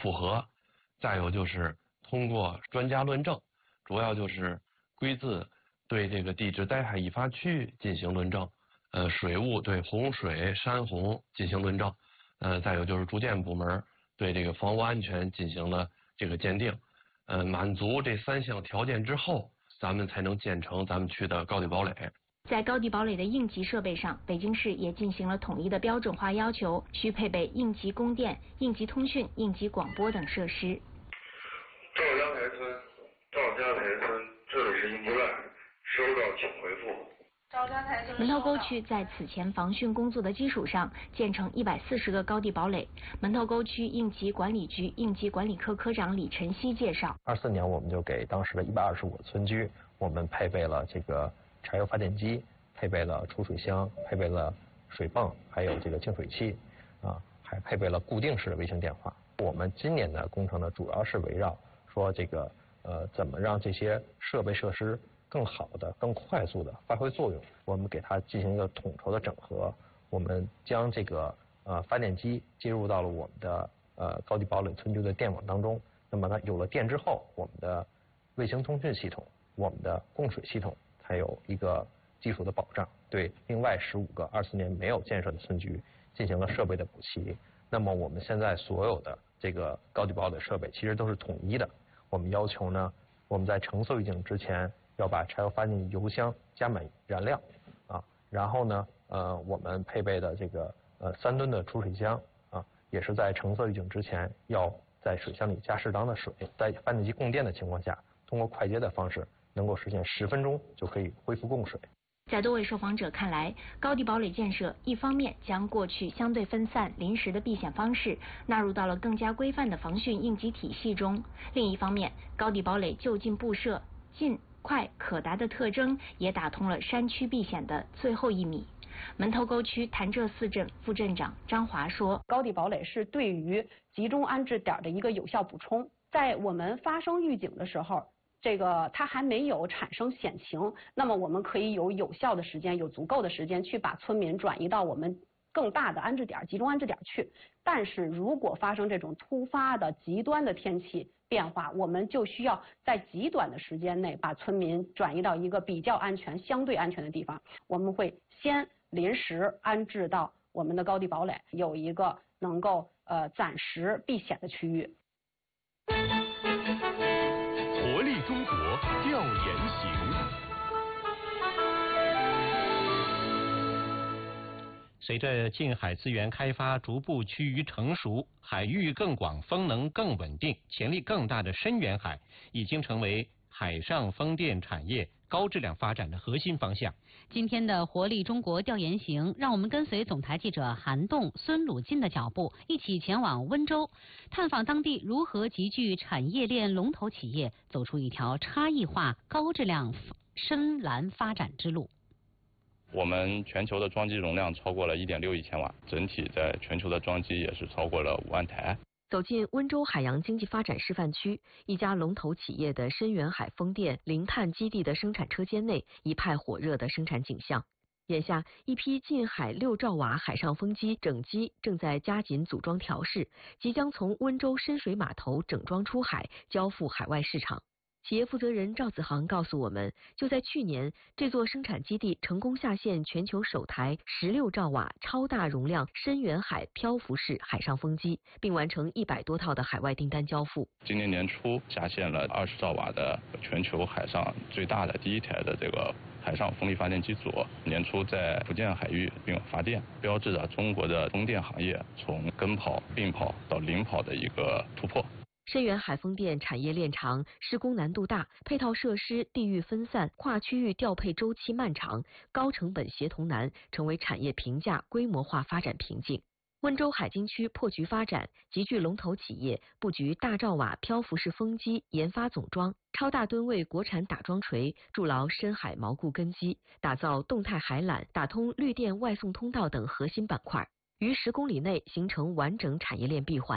符合，再有就是通过专家论证，主要就是规字对这个地质灾害易发区进行论证，水务对洪水、山洪进行论证，再有就是住建部门对这个房屋安全进行了这个鉴定，满足这3项条件之后，咱们才能建成咱们区的高地堡垒。 在高地堡垒的应急设备上，北京市也进行了统一的标准化要求，需配备应急供电、应急通讯、应急广播等设施。 赵家台村，这里是应急外，收到请回复。 门头沟区在此前防汛工作的基础上，建成140个高地堡垒。门头沟区应急管理局应急管理科科长李晨曦介绍 ，24年我们就给当时的125个村居，我们配备了这个柴油发电机，配备了储水箱，配备了水泵，还有这个净水器，还配备了固定式的卫星电话。我们今年的工程呢，主要是围绕说这个怎么让这些设备设施更好的、更快速的发挥作用。我们给它进行一个统筹的整合，我们将这个发电机接入到了我们的高地堡垒村居的电网当中。那么它有了电之后，我们的卫星通讯系统、我们的供水系统才有一个基础的保障，对另外15个24年没有建设的村居进行了设备的补齐。那么我们现在所有的这个高地堡垒设备其实都是统一的。我们要求呢，我们在承受预警之前要把柴油发电油箱加满燃料然后呢我们配备的这个3吨的储水箱也是在承受预警之前要在水箱里加适当的水，在发电机供电的情况下，通过快捷的方式能够实现10分钟就可以恢复供水。 在多位受访者看来，高地堡垒建设一方面将过去相对分散、临时的避险方式纳入到了更加规范的防汛应急体系中；另一方面，高地堡垒就近布设、近、快、可达的特征，也打通了山区避险的最后1米。门头沟区潭柘寺镇副镇长张华说：“ 高地堡垒是对于集中安置点的一个有效补充，在我们发生预警的时候。”这个它还没有产生险情，那么我们可以有效的时间，有足够的时间去把村民转移到我们更大的安置点、集中安置点去。但是如果发生这种突发的极端的天气变化，我们就需要在极短的时间内把村民转移到一个比较安全、相对安全的地方。我们会先临时安置到我们的高地堡垒，有一个能够暂时避险的区域。 活力中国调研行。随着近海资源开发逐步趋于成熟，海域更广、风能更稳定、潜力更大的深远海，已经成为海上风电产业高质量发展的核心方向。 今天的活力中国调研行，让我们跟随总台记者韩栋、孙鲁金的脚步，一起前往温州，探访当地如何集聚产业链龙头企业，走出一条差异化、高质量深蓝发展之路。 我们全球的装机容量超过了1.6亿千瓦，整体在全球的装机也是超过了5万台。 走进温州海洋经济发展示范区，一家龙头企业的深远海风电零碳基地的生产车间内，一派火热的生产景象。眼下，一批近海6兆瓦海上风机整机正在加紧组装调试，即将从温州深水码头整装出海，交付海外市场。企业负责人赵子航告诉我们，就在去年，这座生产基地成功下线全球首台16兆瓦超大容量深远海漂浮式海上风机，并完成100多套的海外订单交付。 今年年初下线了20兆瓦的全球海上最大的第1台的这个海上风力发电机组，年初在福建海域并发电，标志着中国的风电行业从跟跑、并跑到领跑的一个突破。 深远海风电产业链长，施工难度大，配套设施地域分散，跨区域调配周期漫长，高成本协同难，成为产业评价规模化发展瓶颈。温州海津区破局发展，集聚龙头企业，布局大兆瓦漂浮式风机研发总装、超大吨位国产打桩锤，筑牢深海锚固根基，打造动态海缆、打通绿电外送通道等核心板块，于10公里内形成完整产业链闭环。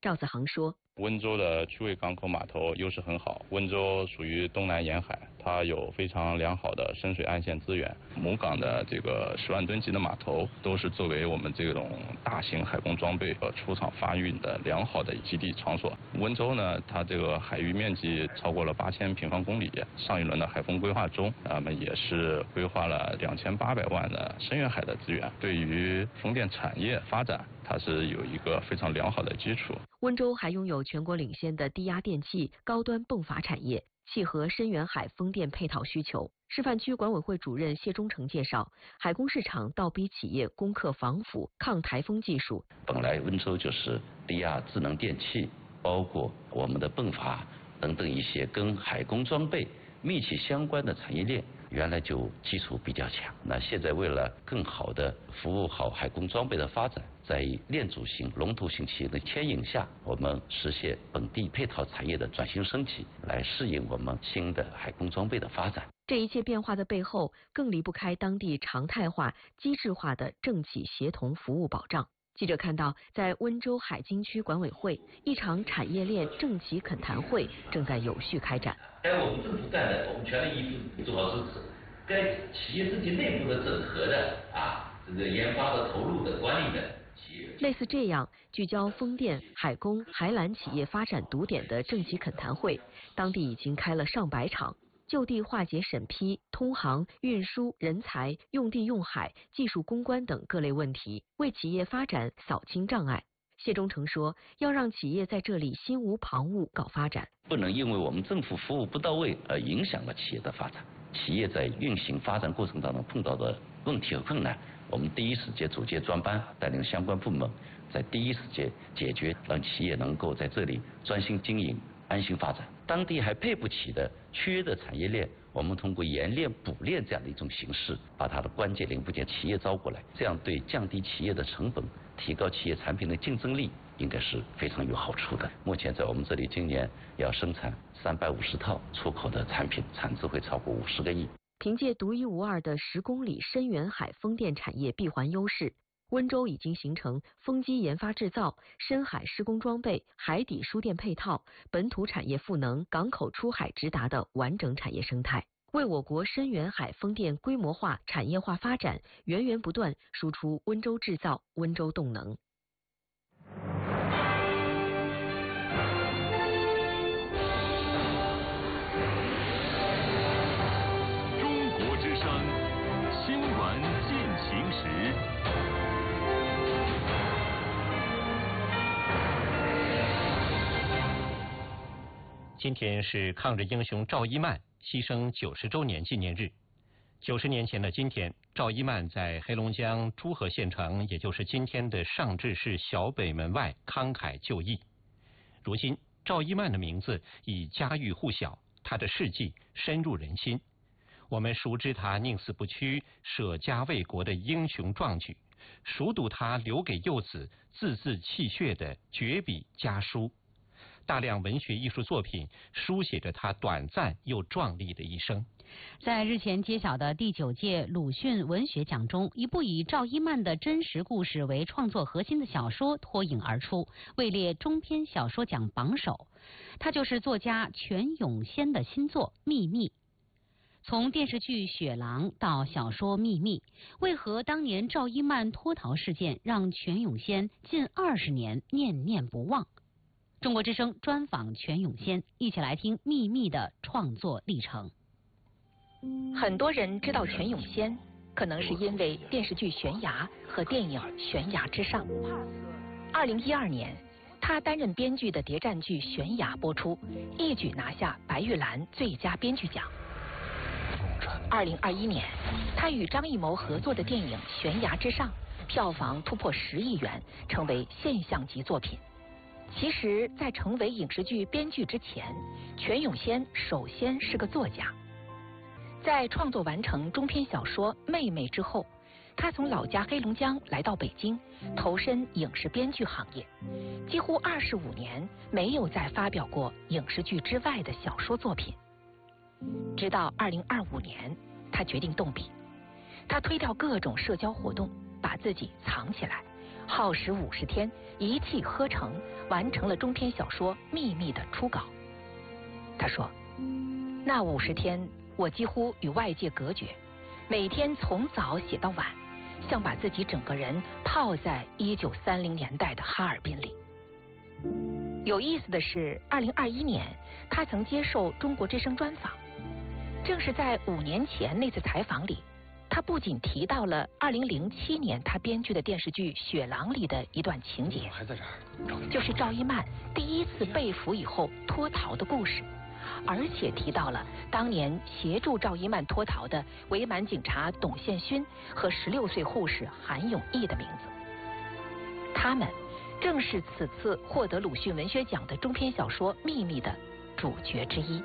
赵子航说。 温州的趣味港口码头优势很好，温州属于东南沿海，它有非常良好的深水岸线资源。母港的这个10万吨级的码头都是作为我们这种大型海工装备和出厂发运的良好的基地场所。温州呢，它这个海域面积超过了8000平方公里，上一轮的海风规划中，咱们也是规划了2800万的深远海的资源，对于风电产业发展，它是有一个非常良好的基础。 温州还拥有全国领先的低压电器、高端泵阀产业，契合深远海风电配套需求。示范区管委会主任谢忠诚介绍，海工市场倒逼企业攻克防腐、抗台风技术。 本来温州就是低压智能电器，包括我们的泵阀等等一些跟海工装备密切相关的产业链，原来就基础比较强。那现在为了更好的服务好海工装备的发展，在链主型、龙头型企业的牵引下，我们实现本地配套产业的转型升级，来适应我们新的海工装备的发展。 这一切变化的背后，更离不开当地常态化、机制化的政企协同服务保障。记者看到，在温州海经区管委会，一场产业链政企恳谈会正在有序开展。 该我们政府干的，我们全力以赴做好支持；该企业自己内部的整合的这个研发的、投入的、管理的。 类似这样聚焦风电、海工、海缆企业发展堵点的政企恳谈会，当地已经开了上百场，就地化解审批、通航、运输、人才、用地用海、技术攻关等各类问题，为企业发展扫清障碍。谢忠诚说，要让企业在这里心无旁骛搞发展， 不能因为我们政府服务不到位而影响了企业的发展。企业在运行发展过程当中碰到的问题和困难，我们第一时间组建专班，带领相关部门在第一时间解决，让企业能够在这里专心经营、安心发展。当地还配不起的缺的产业链，我们通过延链补链这样的一种形式，把它的关键零部件企业招过来，这样对降低企业的成本、提高企业产品的竞争力，应该是非常有好处的。目前在我们这里，今年要生产350套出口的产品，产值会超过50个亿。 凭借独一无二的10公里深远海风电产业闭环优势，温州已经形成风机研发制造、深海施工装备、海底输电配套、本土产业赋能、港口出海直达的完整产业生态，为我国深远海风电规模化、产业化发展源源不断输出温州制造、温州动能。 今天是抗日英雄赵一曼牺牲90周年纪念日。90年前的今天，赵一曼在黑龙江诸河县城，也就是今天的上志市小北门外慷慨就义。如今，赵一曼的名字已家喻户晓，她的事迹深入人心。我们熟知她宁死不屈、舍家为国的英雄壮举，熟读她留给幼子字字泣血的绝笔家书。大量文学艺术作品书写着他短暂又壮丽的一生。 在日前揭晓的第9届鲁迅文学奖中，一部以赵一曼的真实故事为创作核心的小说脱颖而出，位列中篇小说奖榜首。它就是作家全永先的新作《秘密》。从电视剧《雪狼》到小说《秘密》，为何当年赵一曼脱逃事件让全永先近20年念念不忘？中国之声专访全永先，一起来听《秘密》的创作历程。 很多人知道全永先，可能是因为电视剧《悬崖》和电影《悬崖之上》。2012年，他担任编剧的谍战剧《悬崖》播出，一举拿下白玉兰最佳编剧奖。2021年，他与张艺谋合作的电影《悬崖之上》票房突破10亿元，成为现象级作品。其实，在成为影视剧编剧之前，全永先首先是个作家。在创作完成中篇小说《妹妹》之后，他从老家黑龙江来到北京，投身影视编剧行业，几乎25年没有再发表过影视剧之外的小说作品。直到2025年，他决定动笔。他推掉各种社交活动，把自己藏起来， 耗时50天，一气呵成，完成了中篇小说《秘密》的初稿。他说，那50天我几乎与外界隔绝，每天从早写到晚，像把自己整个人泡在1930年代的哈尔滨里。有意思的是，2021年他曾接受中国之声专访，正是在5年前那次采访里，他不仅提到了2007年他编剧的电视剧《雪狼》里的一段情节，就是赵一曼第一次被俘以后脱逃的故事，而且提到了当年协助赵一曼脱逃的伪满警察董宪勋和16岁护士韩永义的名字。他们正是此次获得鲁迅文学奖的中篇小说《秘密》的主角之一。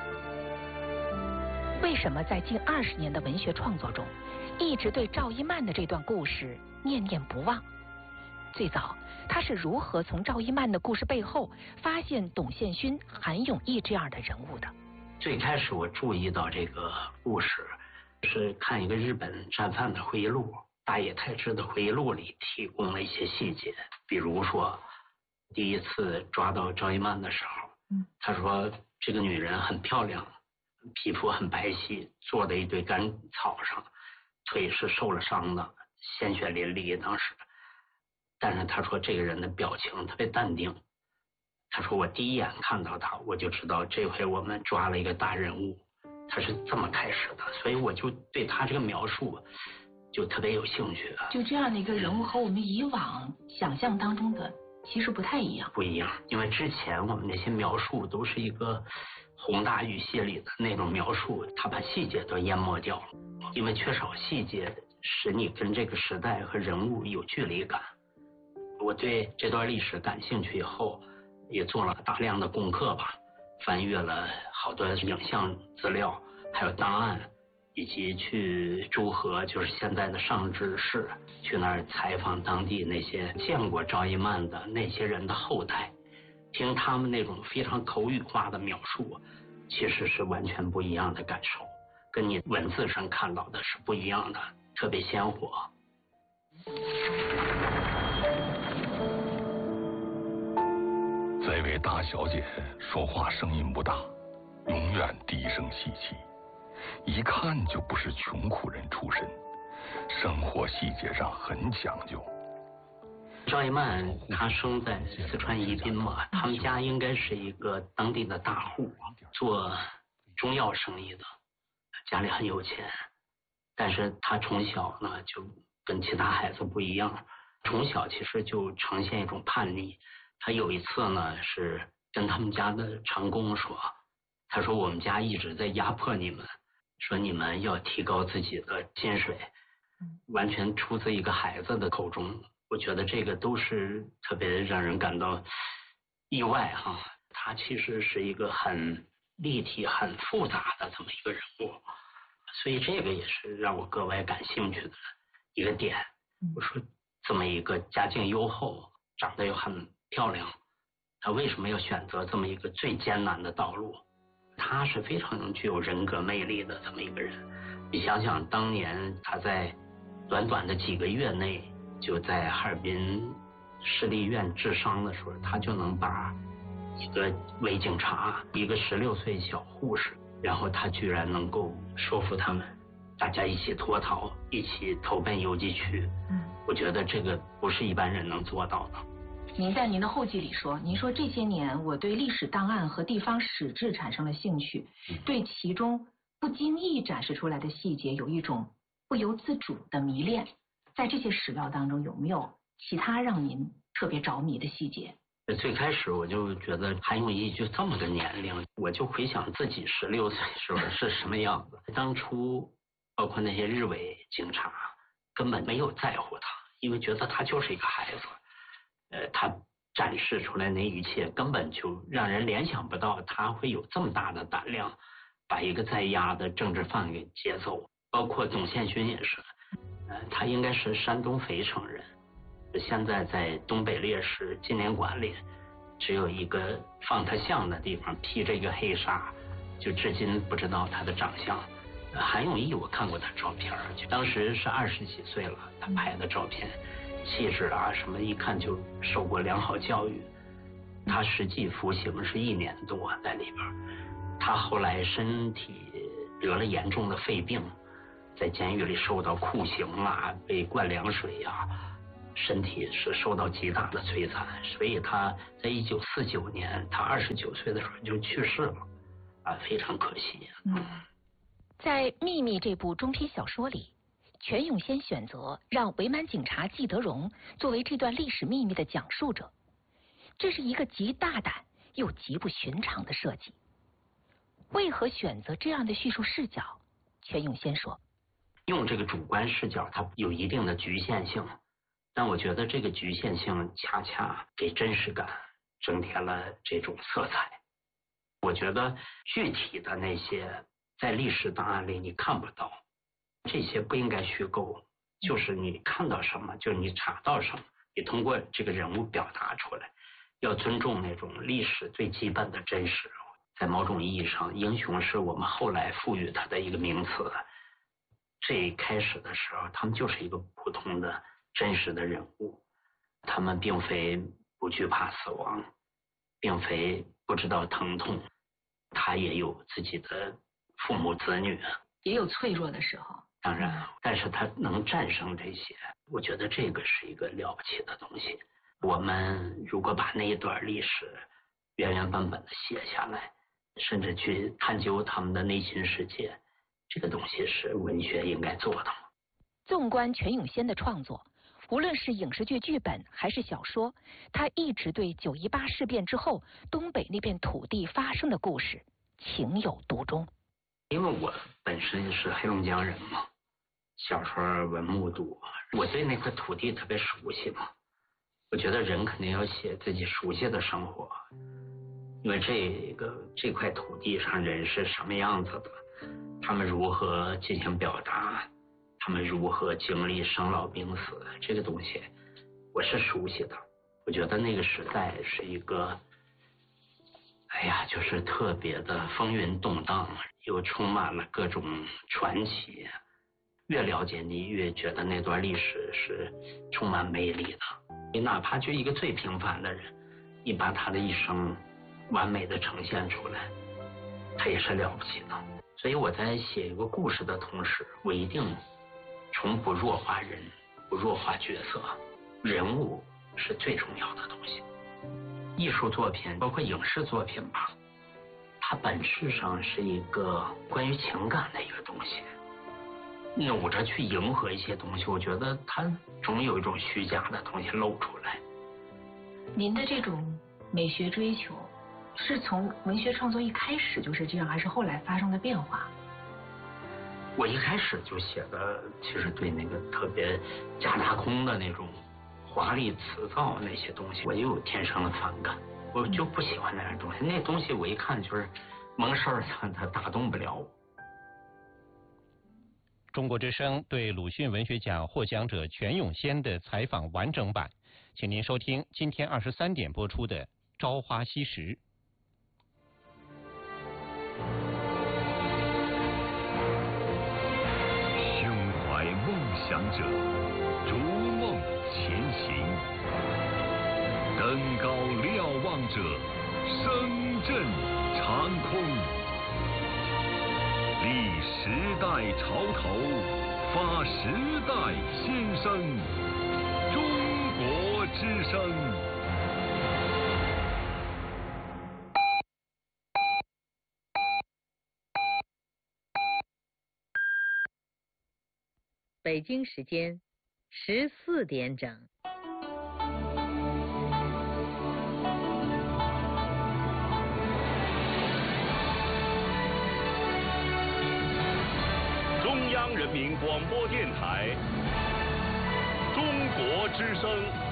为什么在近20年的文学创作中，一直对赵一曼的这段故事念念不忘？最早他是如何从赵一曼的故事背后发现董宪勋、韩永义这样的人物的？ 最开始我注意到这个故事，是看一个日本战犯的回忆录，大野太志的回忆录里提供了一些细节，比如说第一次抓到赵一曼的时候，他说这个女人很漂亮，皮肤很白皙，坐在一堆干草上，腿是受了伤的，鲜血淋漓当时。但是他说这个人的表情特别淡定，他说我第一眼看到他，我就知道这回我们抓了一个大人物，他是这么开始的，所以我就对他这个描述就特别有兴趣。 就这样的一个人物和我们以往想象当中的其实不太一样。 不一样，因为之前我们那些描述都是一个宏大语系里的那种描述，他把细节都淹没掉了，因为缺少细节使你跟这个时代和人物有距离感。我对这段历史感兴趣以后，也做了大量的功课吧，翻阅了好多影像资料，还有档案，以及去诸河，就是现在的上志市，去那儿采访当地那些见过赵一曼的那些人的后代，听他们那种非常口语化的描述，其实是完全不一样的感受，跟你文字上看到的是不一样的，特别鲜活。 这位大小姐说话声音不大，永远低声细气，一看就不是穷苦人出身，生活细节上很讲究。 赵一曼她生在四川宜宾嘛，他们家应该是一个当地的大户，做中药生意的，家里很有钱，但是她从小呢就跟其他孩子不一样，从小其实就呈现一种叛逆。他有一次呢是跟他们家的长工说，他说我们家一直在压迫你们，说你们要提高自己的薪水，完全出自一个孩子的口中。我觉得这个都是特别让人感到意外哈。他其实是一个很立体很复杂的这么一个人物，所以这个也是让我格外感兴趣的一个点。我说这么一个家境优厚，长得又很漂亮，他为什么要选择这么一个最艰难的道路？他是非常具有人格魅力的这么一个人。你想想当年他在短短的几个月内就在哈尔滨市立医院治伤的时候，他就能把一个伪警察，一个16岁小护士，然后他居然能够说服他们大家一起脱逃，一起投奔游击区。我觉得这个不是一般人能做到的。 您在您的后记里说，您说这些年我对历史档案和地方史志产生了兴趣，对其中不经意展示出来的细节有一种不由自主的迷恋。在这些史料当中，有没有其他让您特别着迷的细节？ 最开始我就觉得韩永义就这么个年龄，我就回想自己16岁时候是什么样子。当初包括那些日伪警察根本没有在乎他，因为觉得他就是一个孩子。他展示出来那一切根本就让人联想不到他会有这么大的胆量把一个在押的政治犯给接走。包括董宪勋也是，他应该是山东肥城人，现在在东北烈士纪念馆里只有一个放他像的地方，披着一个黑纱，就至今不知道他的长相。韩永义我看过他照片，就当时是20几岁了，他拍的照片气质啊什么，一看就受过良好教育。他实际服刑是1年多在里边，他后来身体得了严重的肺病，在监狱里受到酷刑啊，被灌凉水啊，身体是受到极大的摧残，所以他在1949年，他29岁的时候就去世了，啊，非常可惜。 在《秘密》这部中篇小说里，全永先选择让伪满警察季德荣作为这段历史秘密的讲述者，这是一个极大胆又极不寻常的设计。为何选择这样的叙述视角？全永先说， 用这个主观视角，它有一定的局限性，但我觉得这个局限性恰恰给真实感增添了这种色彩。我觉得具体的那些在历史档案里你看不到，这些不应该虚构，就是你看到什么，就是你查到什么，你通过这个人物表达出来，要尊重那种历史最基本的真实。在某种意义上，英雄是我们后来赋予它的一个名词。最开始的时候，他们就是一个普通的真实的人物，他们并非不惧怕死亡，并非不知道疼痛，他也有自己的父母子女， 也有脆弱的时候。 当然，但是他能战胜这些，我觉得这个是一个了不起的东西。我们如果把那一段历史原原本本的写下来，甚至去探究他们的内心世界，这个东西是文学应该做的。 纵观全永先的创作，无论是影视剧剧本还是小说，他一直对9·18事变之后东北那片土地发生的故事情有独钟。 因为我本身是黑龙江人嘛，小时候文目睹，我对那块土地特别熟悉嘛。我觉得人肯定要写自己熟悉的生活，因为这块土地上人是什么样子的，他们如何进行表达，他们如何经历生老病死，这个东西我是熟悉的。我觉得那个时代是一个，就是特别的风云动荡，又充满了各种传奇。越了解你，越觉得那段历史是充满魅力的。你哪怕就一个最平凡的人，你把他的一生完美的呈现出来，他也是了不起的。所以我在写一个故事的同时，我一定从不弱化人，不弱化角色，人物是最重要的东西。艺术作品，包括影视作品吧，它本质上是一个关于情感的一个东西。努着去迎合一些东西，我觉得它总有一种虚假的东西露出来。 您的这种美学追求，是从文学创作一开始就是这样，还是后来发生的变化？ 我一开始就写的，其实对那个特别假大空的那种华丽辞藻那些东西，我就有天生的反感，我就不喜欢那样东西。那东西我一看就是蒙事儿，它打动不了我。 中国之声对鲁迅文学奖获奖者全永先的采访完整版，请您收听今天23点播出的《朝花夕拾》。 胸怀梦想者，逐梦前行；登高瞭望者，声震长空。立时代潮头，发时代新声。中国之声。 北京时间14点整。 中央人民广播电台，中国之声。